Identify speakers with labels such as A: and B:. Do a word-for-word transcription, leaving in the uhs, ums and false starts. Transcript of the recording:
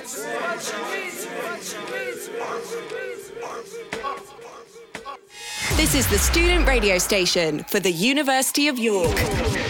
A: This is the student radio station for the University of York.